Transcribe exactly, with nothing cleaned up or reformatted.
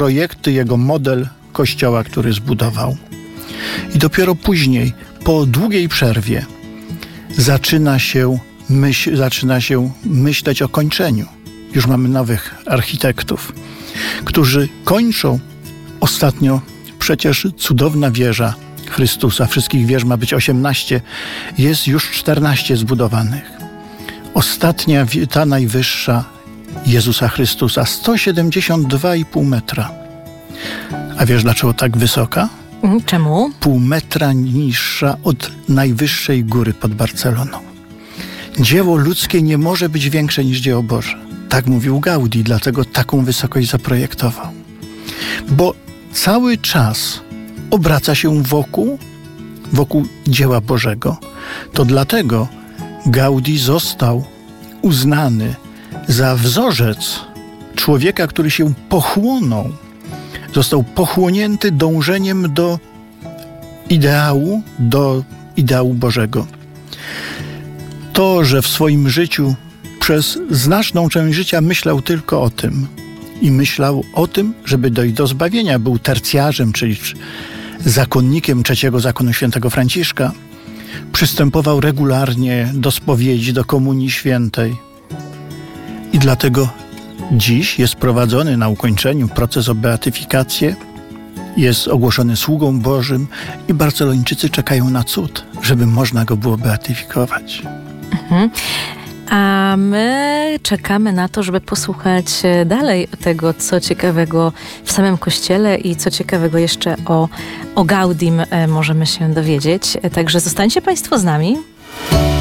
projekty, jego model kościoła, który zbudował. I dopiero później, po długiej przerwie, zaczyna się, myśl, zaczyna się myśleć o kończeniu. Już mamy nowych architektów, którzy kończą. Ostatnio przecież cudowna wieża Chrystusa, wszystkich wież ma być osiemnaście, jest już czternaście zbudowanych. Ostatnia, ta najwyższa Jezusa Chrystusa, sto siedemdziesiąt dwa i pół metra. A wiesz, dlaczego tak wysoka? Czemu? Pół metra niższa od najwyższej góry pod Barceloną. Dzieło ludzkie nie może być większe niż dzieło Boże. Tak mówił Gaudí, dlatego taką wysokość zaprojektował. Bo cały czas obraca się wokół, wokół dzieła Bożego. To dlatego Gaudí został uznany za wzorzec człowieka, który się pochłonął. Został pochłonięty dążeniem do ideału, do ideału Bożego. To, że w swoim życiu przez znaczną część życia myślał tylko o tym i myślał o tym, żeby dojść do zbawienia. Był tercjarzem, czyli zakonnikiem trzeciego zakonu świętego Franciszka. Przystępował regularnie do spowiedzi, do komunii świętej. I dlatego dziś jest prowadzony na ukończeniu proces o beatyfikację, jest ogłoszony sługą Bożym i Barcelończycy czekają na cud, żeby można go było beatyfikować. Mhm. A my czekamy na to, żeby posłuchać dalej tego, co ciekawego w samym Kościele i co ciekawego jeszcze o, o Gaudim możemy się dowiedzieć. Także zostańcie Państwo z nami.